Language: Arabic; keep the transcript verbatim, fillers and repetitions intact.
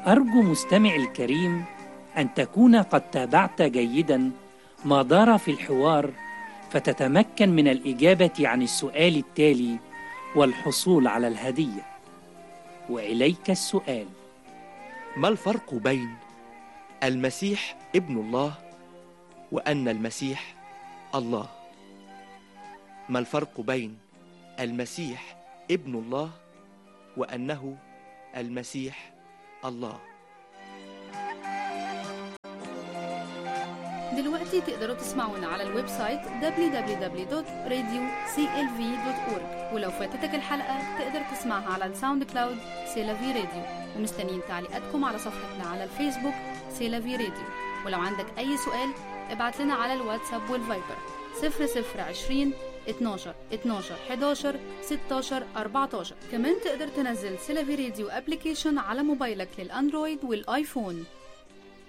أرجو مستمعي الكريم أن تكون قد تابعت جيدا ما دار في الحوار، فتتمكن من الإجابة عن السؤال التالي والحصول على الهدية. وإليك السؤال: ما الفرق بين المسيح ابن الله وأن المسيح الله؟ ما الفرق بين المسيح ابن الله وأنه المسيح الله؟ دلوقتي تقدروا تسمعونا على الويب سايت دبليو دبليو دبليو دوت راديو سي ال في دوت أورج، ولو فاتتك الحلقة تقدر تسمعها على الساوند كلاود سيلافي راديو. ومستنيين تعليقاتكم على صفحتنا على الفيسبوك سيلافي راديو. ولو عندك أي سؤال ابعت لنا على الواتساب والفايبر صفر صفر عشرين اتناشر اتناشر حداشر ستاشر أربعتاشر. كمان تقدر تنزل سيلافي راديو ابليكيشن على موبايلك للأندرويد والآيفون.